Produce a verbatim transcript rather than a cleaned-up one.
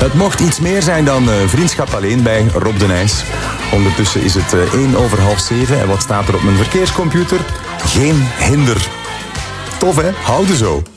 Het mocht iets meer zijn dan uh, vriendschap alleen bij Rob de Nijs. Ondertussen is het uh, één over half zeven. En wat staat er op mijn verkeerscomputer? Geen hinder. Tof, hè? Houden zo.